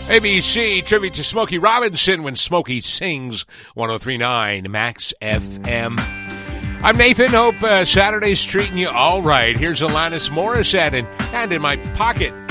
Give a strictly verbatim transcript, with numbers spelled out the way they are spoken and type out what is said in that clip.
A B C tribute to Smokey Robinson when Smokey sings. one oh three point nine Max F M. I'm Nathan. Hope uh, Saturday's treating you all right. Here's Alanis Morissette and, and in my pocket.